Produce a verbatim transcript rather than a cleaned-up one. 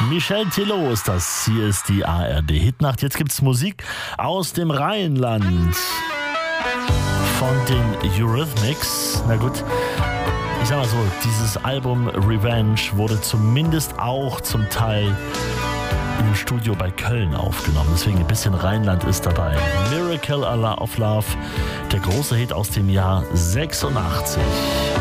Michel Thilo ist das. Hier ist die A R D-Hitnacht. Jetzt gibt's Musik aus dem Rheinland. Von den Eurythmics. Na gut, ich sag mal so, dieses Album Revenge wurde zumindest auch zum Teil im Studio bei Köln aufgenommen. Deswegen ein bisschen Rheinland ist dabei. Miracle of Love, der große Hit aus dem Jahr sechsundachtzig.